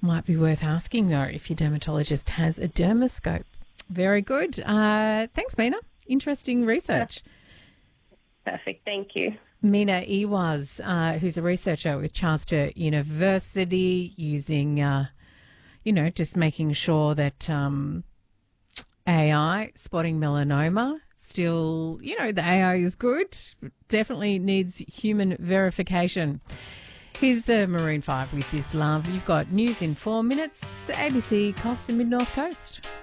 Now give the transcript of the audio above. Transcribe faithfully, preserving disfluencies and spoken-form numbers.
Might be worth asking, though, if your dermatologist has a dermoscope. Very good. Uh, thanks, Mina. Interesting research. Perfect. Thank you. Mina Ewaz, uh, who's a researcher with Charles Sturt University, using, uh, you know, just making sure that um, A I spotting melanoma still, you know, the A I is good, definitely needs human verification. Here's the Maroon five with This Love. You've got news in four minutes. A B C Coffs and Mid North Coast.